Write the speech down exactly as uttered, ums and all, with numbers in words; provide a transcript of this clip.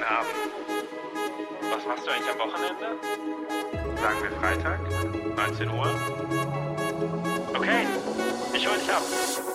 Guten Abend. Was machst du eigentlich am Wochenende? Sagen wir Freitag? neunzehn Uhr? Okay, ich hol dich ab.